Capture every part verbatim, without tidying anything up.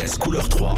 Express couleur trois.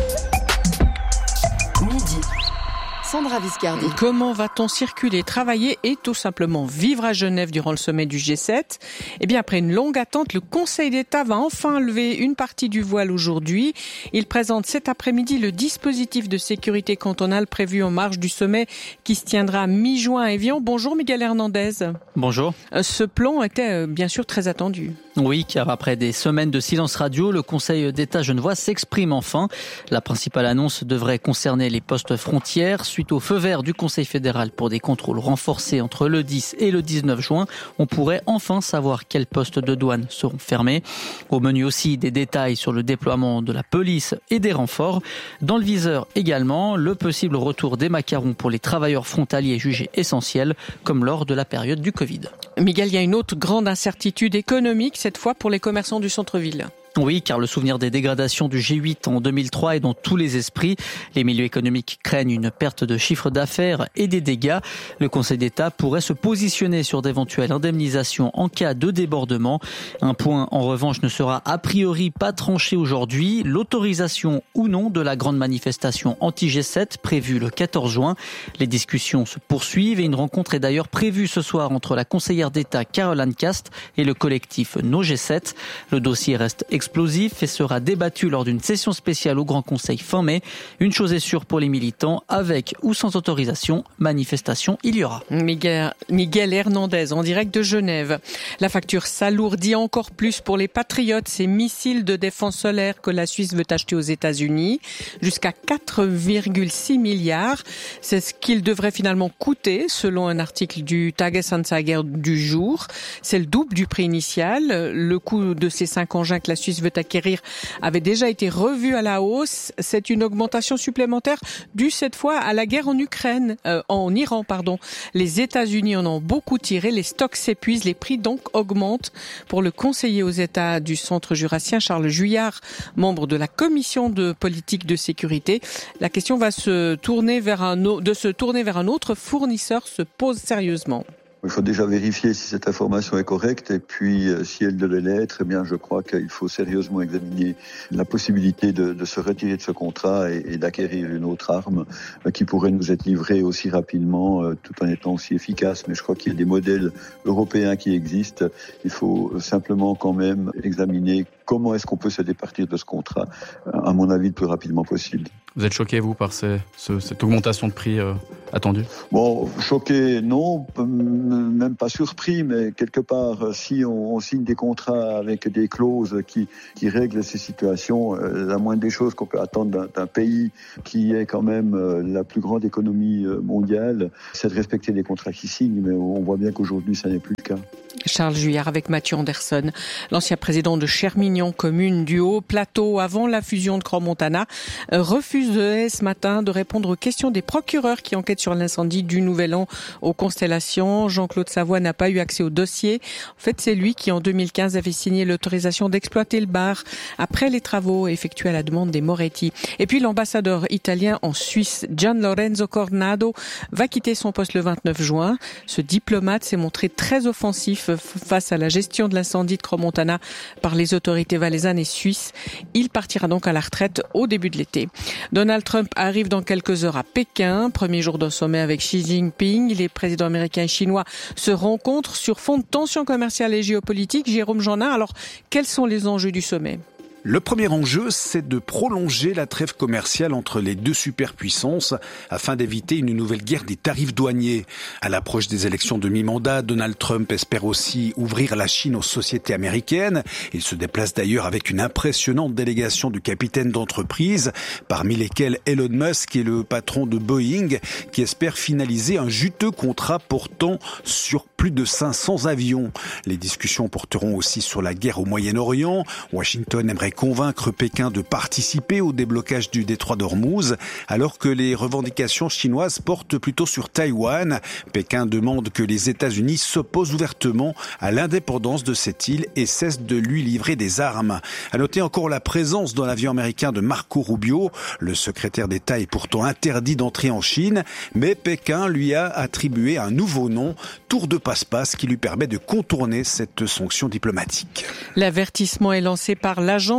Midi. Sandra Viscardi. Comment va-t-on circuler, travailler et tout simplement vivre à Genève durant le sommet du G sept ? Eh bien, après une longue attente, le Conseil d'État va enfin lever une partie du voile aujourd'hui. Il présente cet après-midi le dispositif de sécurité cantonale prévu en marge du sommet qui se tiendra mi-juin à Évian. Bonjour Miguel Hernandez. Bonjour. Ce plan était bien sûr très attendu. Oui, car après des semaines de silence radio, le Conseil d'État genevois s'exprime enfin. La principale annonce devrait concerner les postes frontières. Suite au feu vert du Conseil fédéral pour des contrôles renforcés entre le dix et le dix-neuf juin, on pourrait enfin savoir quels postes de douane seront fermés. Au menu aussi des détails sur le déploiement de la police et des renforts. Dans le viseur également, le possible retour des macarons pour les travailleurs frontaliers jugés essentiels, comme lors de la période du Covid. Miguel, il y a une autre grande incertitude économique, cette fois pour les commerçants du centre-ville. Oui, car le souvenir des dégradations du G huit en deux mille trois est dans tous les esprits. Les milieux économiques craignent une perte de chiffre d'affaires et des dégâts. Le Conseil d'État pourrait se positionner sur d'éventuelles indemnisations en cas de débordement. Un point, en revanche, ne sera a priori pas tranché aujourd'hui. L'autorisation ou non de la grande manifestation anti-G sept prévue le quatorze juin. Les discussions se poursuivent et une rencontre est d'ailleurs prévue ce soir entre la conseillère d'État Caroline Cast et le collectif No G sept. Le dossier reste explosif et sera débattu lors d'une session spéciale au Grand Conseil fin mai. Une chose est sûre pour les militants, avec ou sans autorisation, manifestation il y aura. Miguel, Miguel Hernandez en direct de Genève. La facture s'alourdit encore plus pour les patriotes, ces missiles de défense solaire que la Suisse veut acheter aux États-Unis, jusqu'à quatre virgule six milliards. C'est ce qu'il devrait finalement coûter, selon un article du Tagesanzeiger du jour. C'est le double du prix initial. Le coût de ces cinq engins que la Suisse veut acquérir avait déjà été revu à la hausse. C'est une augmentation supplémentaire due cette fois à la guerre en Ukraine, euh, en Iran, pardon. Les États-Unis en ont beaucoup tiré, les stocks s'épuisent, les prix donc augmentent. Pour le conseiller aux États du Centre jurassien, Charles Juillard, membre de la commission de politique de sécurité, la question va se tourner vers un, de se tourner vers un autre fournisseur se pose sérieusement. Il faut déjà vérifier si cette information est correcte et puis euh, si elle devait l'être, eh bien je crois qu'il faut sérieusement examiner la possibilité de, de se retirer de ce contrat et, et d'acquérir une autre arme euh, qui pourrait nous être livrée aussi rapidement euh, tout en étant aussi efficace. Mais je crois qu'il y a des modèles européens qui existent. Il faut simplement quand même examiner comment est-ce qu'on peut se départir de ce contrat, à mon avis, le plus rapidement possible. Vous êtes choqué, vous, par ces, ce, cette augmentation de prix euh, attendue ? Bon, choqué, non, même pas surpris, mais quelque part, si on, on signe des contrats avec des clauses qui, qui règlent ces situations, euh, la moindre des choses qu'on peut attendre d'un, d'un pays qui est quand même euh, la plus grande économie mondiale, c'est de respecter les contrats qu'ils signent, mais on voit bien qu'aujourd'hui, ça n'est plus le cas. Charles Juillard avec Mathieu Anderson, l'ancien président de Chermignon, commune du Haut-Plateau, avant la fusion de Crans-Montana, refuse ce matin de répondre aux questions des procureurs qui enquêtent sur l'incendie du Nouvel An aux Constellations. Jean-Claude Savoie n'a pas eu accès au dossier. En fait, c'est lui qui, en deux mille quinze, avait signé l'autorisation d'exploiter le bar après les travaux effectués à la demande des Moretti. Et puis, l'ambassadeur italien en Suisse, Gian Lorenzo Cornado, va quitter son poste le vingt-neuf juin. Ce diplomate s'est montré très offensif face à la gestion de l'incendie de Crans-Montana par les autorités valaisannes et suisses. Il partira donc à la retraite au début de l'été. Donald Trump arrive dans quelques heures à Pékin, premier jour d'un sommet avec Xi Jinping. Les présidents américains et chinois se rencontrent sur fond de tensions commerciales et géopolitiques. Jérôme Jeannin, alors quels sont les enjeux du sommet ? Le premier enjeu, c'est de prolonger la trêve commerciale entre les deux superpuissances afin d'éviter une nouvelle guerre des tarifs douaniers. À l'approche des élections de mi-mandat, Donald Trump espère aussi ouvrir la Chine aux sociétés américaines. Il se déplace d'ailleurs avec une impressionnante délégation de capitaines d'entreprise, parmi lesquels Elon Musk est le patron de Boeing, qui espère finaliser un juteux contrat portant sur plus de cinq cents avions. Les discussions porteront aussi sur la guerre au Moyen-Orient. Washington aimerait convaincre Pékin de participer au déblocage du détroit d'Ormuz, alors que les revendications chinoises portent plutôt sur Taïwan. Pékin demande que les États-Unis s'opposent ouvertement à l'indépendance de cette île et cessent de lui livrer des armes. À noter encore la présence dans l'avion américain de Marco Rubio. Le secrétaire d'État est pourtant interdit d'entrer en Chine, mais Pékin lui a attribué un nouveau nom, tour de passe-passe, qui lui permet de contourner cette sanction diplomatique. L'avertissement est lancé par l'agence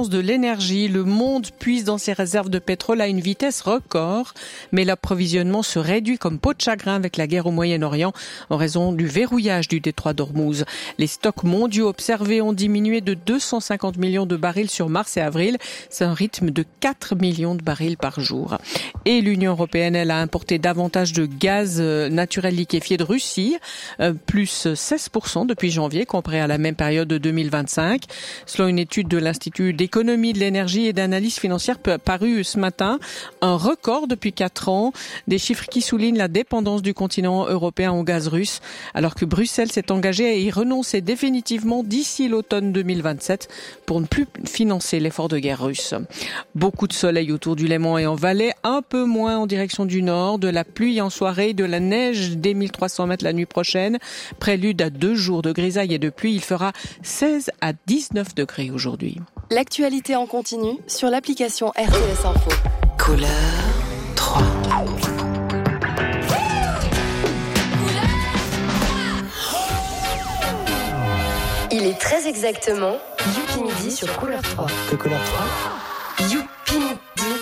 l'urgence de l'énergie. Le monde puise dans ses réserves de pétrole à une vitesse record, mais l'approvisionnement se réduit comme peau de chagrin avec la guerre au Moyen-Orient en raison du verrouillage du détroit d'Ormuz. Les stocks mondiaux observés ont diminué de deux cent cinquante millions de barils sur mars et avril. C'est un rythme de quatre millions de barils par jour. Et l'Union européenne, elle a importé davantage de gaz naturel liquéfié de Russie, euh, plus seize pour cent depuis janvier, comparé à la même période de deux mille vingt-cinq. Selon une étude de l'Institut d'économie de l'énergie et d'analyse financière parue ce matin, un record depuis quatre ans, des chiffres qui soulignent la dépendance du continent européen au gaz russe, alors que Bruxelles s'est engagée à y renoncer définitivement d'ici l'automne deux mille vingt-sept pour ne plus financer l'effort de guerre russe. Beaucoup de soleil autour du Léman et en Valais, un peu moins en direction du nord, de la pluie en soirée, de la neige dès mille trois cents mètres la nuit prochaine. Prélude à deux jours de grisaille et de pluie, il fera seize à dix-neuf degrés aujourd'hui. L'actualité en continu sur l'application R T S Info. Couleur trois. Il est très exactement Youpi Midi sur Couleur trois. Que Couleur trois? Youpi Midi.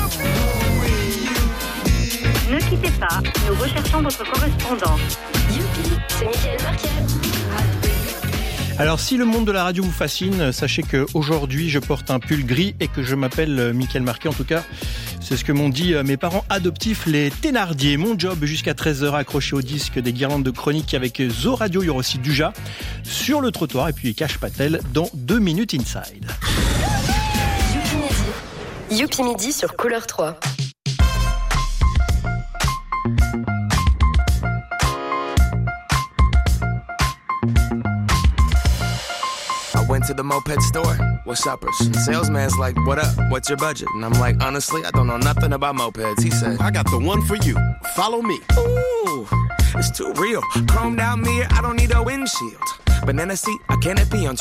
Ne quittez pas, nous recherchons votre correspondant. Youpi, c'est Michael Marquet. Alors si le monde de la radio vous fascine, sachez qu'aujourd'hui je porte un pull gris et que je m'appelle Michael Marquet. En tout cas, c'est ce que m'ont dit mes parents adoptifs, les Thénardier. Mon job jusqu'à treize heures, accroché au disque des guirlandes de chronique avec Zo Radio. Il y aura aussi Duja sur le trottoir et puis Cash Patel dans deux minutes inside. Youpi Midi. Youpi Midi sur Couleur trois. I went to the moped store, what's uppers? Salesman's like, what up, what's your budget? And I'm like, honestly, I don't know nothing about mopeds. He said, I got the one for you, follow me. Ooh, it's too real. Chromed out mirror, I don't need a windshield. Banana seat, a canopy on two